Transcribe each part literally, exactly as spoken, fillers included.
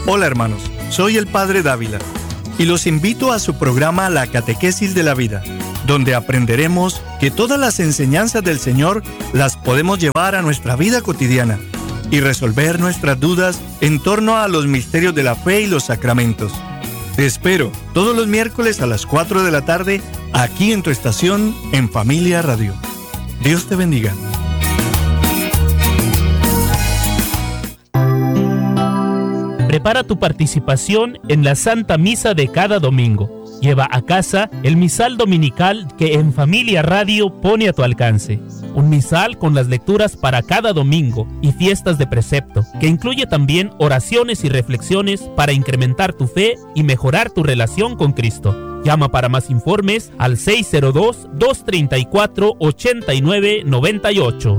Hola hermanos, soy el Padre Dávila y los invito a su programa La Catequesis de la Vida, donde aprenderemos que todas las enseñanzas del Señor las podemos llevar a nuestra vida cotidiana y resolver nuestras dudas en torno a los misterios de la fe y los sacramentos. Te espero todos los miércoles a las cuatro de la tarde aquí en tu estación en Familia Radio. Dios te bendiga. Prepara tu participación en la Santa Misa de cada domingo. Lleva a casa el misal dominical que en Familia Radio pone a tu alcance. Un misal con las lecturas para cada domingo y fiestas de precepto, que incluye también oraciones y reflexiones para incrementar tu fe y mejorar tu relación con Cristo. Llama para más informes al seis cero dos, dos tres cuatro, ocho nueve nueve ocho.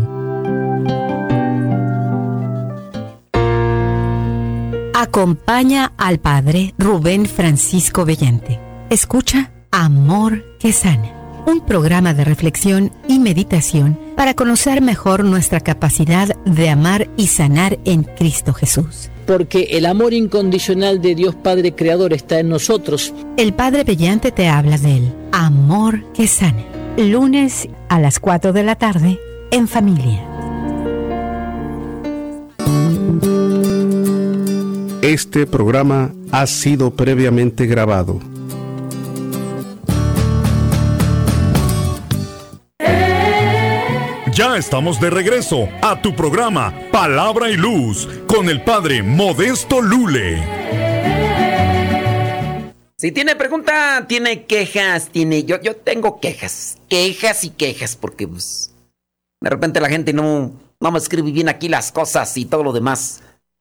Acompaña al Padre Rubén Francisco Bellante. Escucha Amor que Sana, un programa de reflexión y meditación para conocer mejor nuestra capacidad de amar y sanar en Cristo Jesús. Porque el amor incondicional de Dios Padre Creador está en nosotros. El Padre Bellante te habla del Amor que Sana, lunes a las cuatro de la tarde en Familia. Este programa ha sido previamente grabado. Ya estamos de regreso a tu programa Palabra y Luz con el Padre Modesto Lule. Si tiene pregunta, tiene quejas, tiene yo yo tengo quejas, quejas y quejas porque pues, de repente la gente no no me escribe bien aquí las cosas y todo lo demás.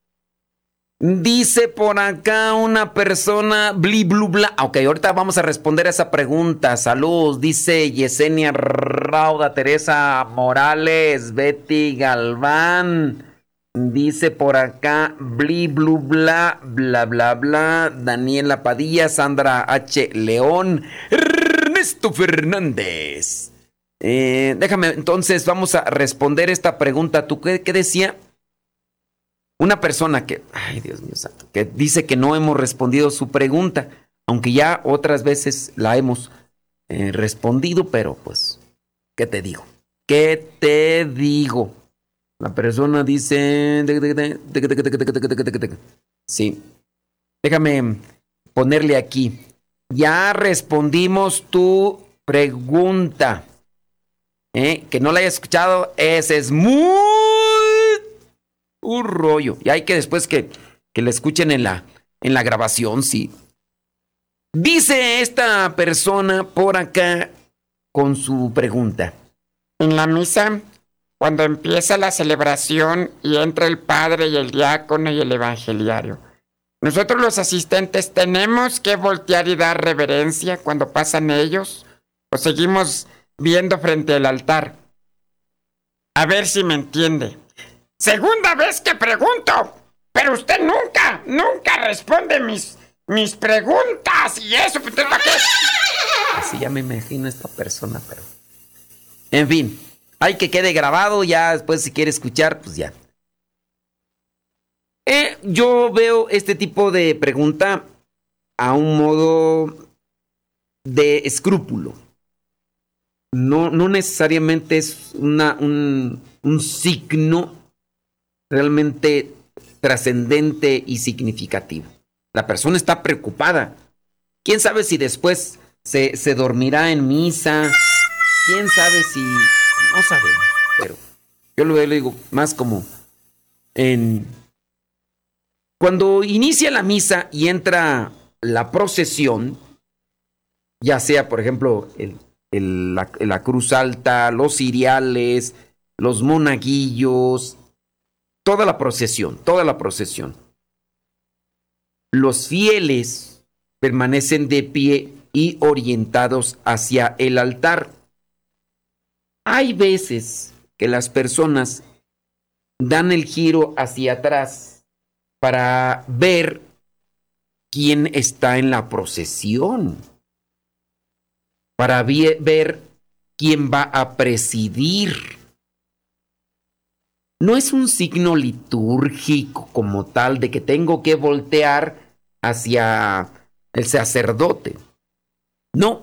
Dice por acá una persona, bli, blu, bla. Ok, ahorita vamos a responder a esa pregunta. Saludos, dice Yesenia Rauda, Teresa Morales, Betty Galván. Dice por acá, bli, blu, bla, bla, bla, bla. Daniela Padilla, Sandra H. León, Ernesto Fernández. Eh, déjame, entonces vamos a responder esta pregunta. ¿Tú qué, qué decía? Una persona que, ay Dios mío santo, que dice que no hemos respondido su pregunta, aunque ya otras veces la hemos eh, respondido, pero pues, ¿qué te digo? ¿Qué te digo? La persona dice, sí, déjame ponerle aquí, ya respondimos tu pregunta, ¿eh? Que no la haya escuchado, ese es muy un rollo. Y hay que después que, que la escuchen en la, en la grabación, sí. Dice esta persona por acá con su pregunta. En la misa, cuando empieza la celebración y entra el padre y el diácono y el evangeliario, nosotros los asistentes tenemos que voltear y dar reverencia cuando pasan ellos, o seguimos viendo frente al altar. A ver si me entiende. Segunda vez que pregunto, pero usted nunca, nunca responde mis, mis preguntas y eso, pues, ¿para qué? Así ya me imagino esta persona, pero... En fin, hay que quede grabado, ya después si quiere escuchar, pues ya. Eh, yo veo este tipo de pregunta a un modo de escrúpulo. No, no necesariamente es una, un, un signo realmente trascendente y significativo. La persona está preocupada. ¿Quién sabe si después se, se dormirá en misa? ¿Quién sabe si...? No sabemos, pero yo lo digo más como en... Cuando inicia la misa y entra la procesión, ya sea, por ejemplo, el, el, la, la cruz alta, los ciriales, los monaguillos... Toda la procesión, toda la procesión. Los fieles permanecen de pie y orientados hacia el altar. Hay veces que las personas dan el giro hacia atrás para ver quién está en la procesión, para ver quién va a presidir. no es un signo litúrgico como tal de que tengo que voltear hacia el sacerdote. No.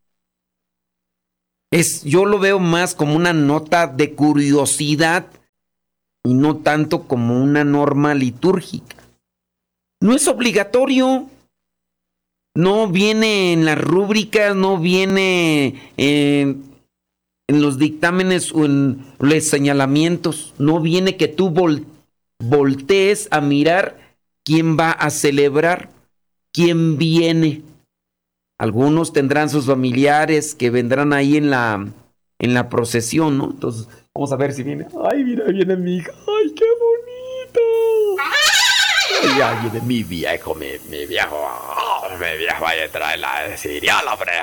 Es, yo lo veo más como una nota de curiosidad y no tanto como una norma litúrgica. No es obligatorio. No viene en las rúbricas, no viene en, en los dictámenes o en los señalamientos. No viene que tú vol, voltees a mirar quién va a celebrar, quién viene. Algunos tendrán sus familiares que vendrán ahí en la, en la procesión, ¿no? Entonces, vamos a ver si viene. Ay, mira, viene mi hija. Ay, qué bonito. Ay, ay, viene mi viejo, mi, mi viejo. Oh, mi viejo va a traer la cereal, hombre.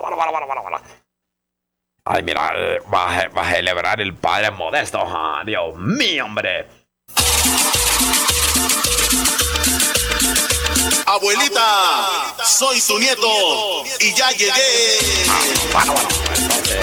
Ay, mira, va a, va a celebrar el Padre Modesto. Oh, Dios mío, hombre. Abuelita, Abuelita, soy su nieto, nieto y ya llegué. Ah, bueno, bueno, entonces,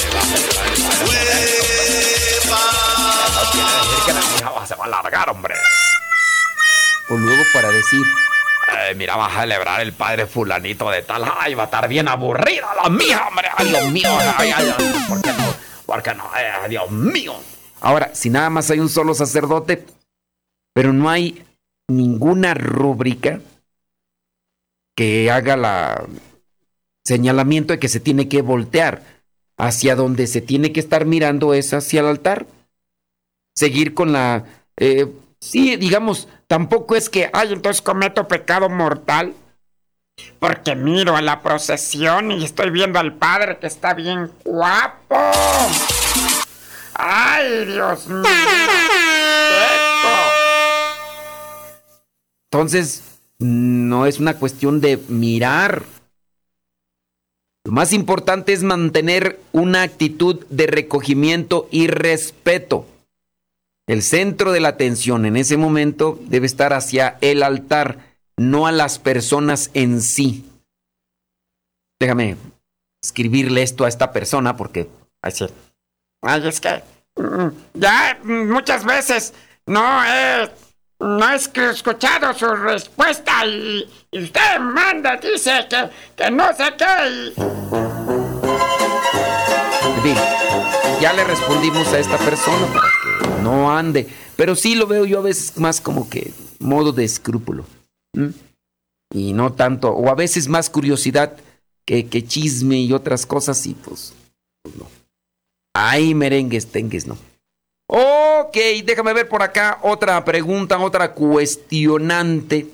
no quiere decir que la hija se va a largar, hombre. O luego para decir, eh, mira, vas a celebrar el padre fulanito de tal. Ay, va a estar bien aburrida la mía, hombre. Ay, Dios mío. Ay, ay, ay, ¿por qué no? ¿Por qué no? Ay, Dios mío. Ahora, si nada más hay un solo sacerdote, pero no hay ninguna rúbrica que haga la señalamiento de que se tiene que voltear hacia donde se tiene que estar mirando, es hacia el altar. Seguir con la eh, sí, digamos, tampoco es que ay, entonces cometo pecado mortal porque miro a la procesión y estoy viendo al padre que está bien guapo. Ay, Dios mío. Entonces no es una cuestión de mirar. Lo más importante es mantener una actitud de recogimiento y respeto. El centro de la atención en ese momento debe estar hacia el altar, no a las personas en sí. Déjame escribirle esto a esta persona porque... Así. Ay, es que ya muchas veces no he... No es que he escuchado su respuesta y, y usted manda, dice que, que no sé qué. Y... Bien, ya le respondimos a esta persona para que no ande. Pero sí lo veo yo a veces más como que modo de escrúpulo. ¿Mm? Y no tanto, o a veces más curiosidad que, que chisme y otras cosas y pues, pues no. Ay, merengues, tengues, no. Ok, déjame ver por acá otra pregunta, otra cuestionante.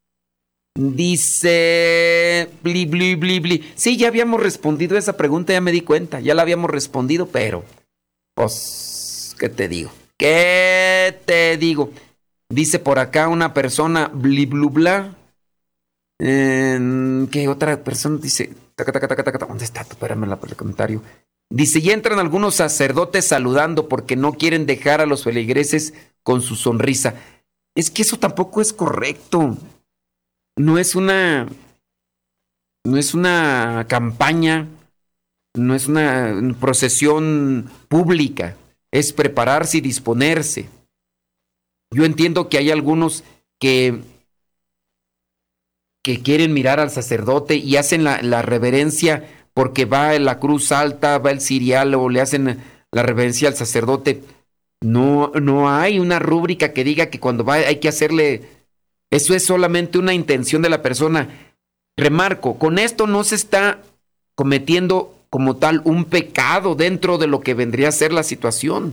Dice... Bli, bli, bli, bli. Sí, ya habíamos respondido esa pregunta, ya me di cuenta. Ya la habíamos respondido, pero... Pues... ¿Qué te digo? ¿Qué te digo? Dice por acá una persona... Bli, blu, bla. Eh, ¿Qué otra persona dice? Taca, taca, taca, taca. ¿Dónde está? Espérame la, el comentario. Dice, y entran algunos sacerdotes saludando porque no quieren dejar a los feligreses con su sonrisa. Es que eso tampoco es correcto. No es una... No es una campaña, no es una procesión pública. Es prepararse y disponerse. Yo entiendo que hay algunos que... que quieren mirar al sacerdote y hacen la, la reverencia... porque va en la cruz alta, va el cirial o le hacen la reverencia al sacerdote. No, no hay una rúbrica que diga que cuando va hay que hacerle... Eso es solamente una intención de la persona. Remarco, con esto no se está cometiendo como tal un pecado dentro de lo que vendría a ser la situación.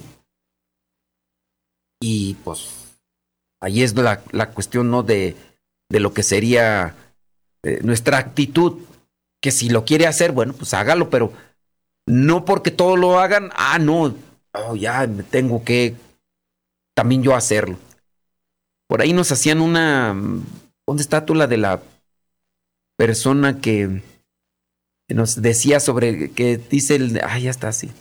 Y pues ahí es la, la cuestión, ¿no? De, de lo que sería eh, nuestra actitud. Que si lo quiere hacer, bueno, pues hágalo, pero no porque todos lo hagan, ah, no, oh, ya me tengo que también yo hacerlo. Por ahí nos hacían una, ¿dónde está tú la de la persona que, que nos decía sobre, que dice, el, ah, ya está así.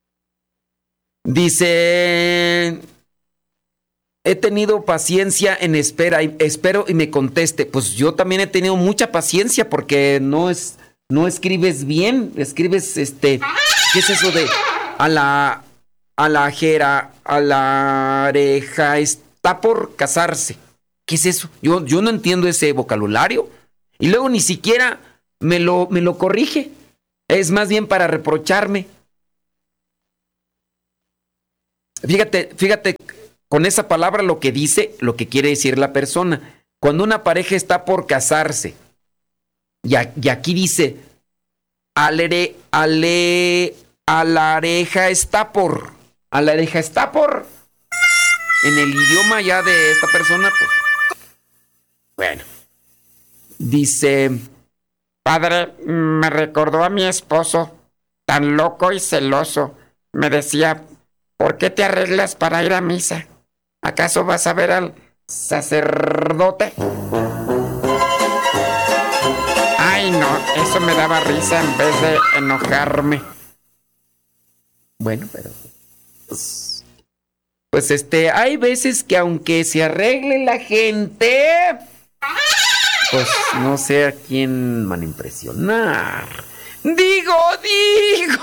Dice, he tenido paciencia en espera, y espero y me conteste. Pues yo también he tenido mucha paciencia porque no es... No escribes bien, escribes este, ¿qué es eso de a la alajera, alareja, está por casarse. ¿Qué es eso? Yo, yo no entiendo ese vocabulario. Y luego ni siquiera me lo, me lo corrige. Es más bien para reprocharme. Fíjate, fíjate, con esa palabra lo que dice, lo que quiere decir la persona. Cuando una pareja está por casarse, y, a, y aquí dice, alere, ale, alareja está por, alareja está por, en el idioma ya de esta persona, pues, bueno, dice, padre, me recordó a mi esposo, tan loco y celoso. Me decía, ¿por qué te arreglas para ir a misa? ¿Acaso vas a ver al sacerdote? Ay, no, eso me daba risa en vez de enojarme. Bueno, pero pues, pues este, hay veces que aunque se arregle la gente, pues no sé a quién van a impresionar. Digo, digo.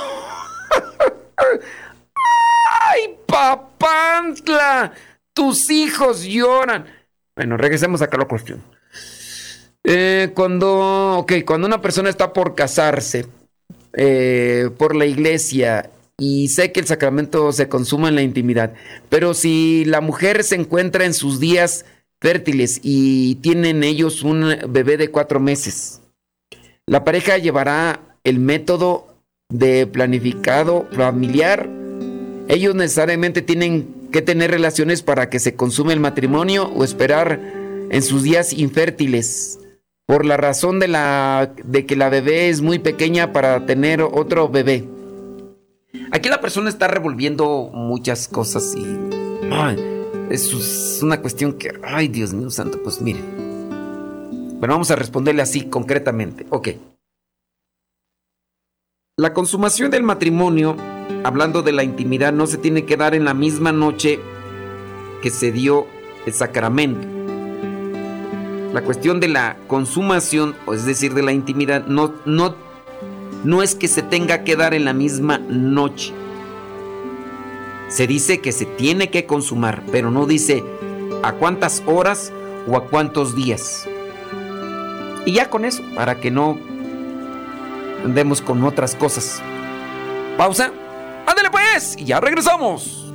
¡Ay, papantla! Tus hijos lloran. Bueno, regresemos acá a la cuestión. Eh, cuando, ok, cuando una persona está por casarse eh, por la iglesia y sé que el sacramento se consuma en la intimidad, pero si la mujer se encuentra en sus días fértiles y tienen ellos un bebé de cuatro meses, la pareja llevará el método de planificado familiar. Ellos necesariamente tienen que tener relaciones para que se consume el matrimonio o esperar en sus días infértiles por la razón de, la, de que la bebé es muy pequeña para tener otro bebé. Aquí la persona está revolviendo muchas cosas y ay, es una cuestión que, ay, Dios mío santo, pues mire. Bueno, vamos a responderle así concretamente. Ok. La consumación del matrimonio, hablando de la intimidad, no se tiene que dar en la misma noche que se dio el sacramento. La cuestión de la consumación, es decir, de la intimidad, no, no, no es que se tenga que dar en la misma noche. Se dice que se tiene que consumar, pero no dice a cuántas horas o a cuántos días. Y ya con eso, para que no andemos con otras cosas. Pausa. ¡Ándale pues! Y ya regresamos.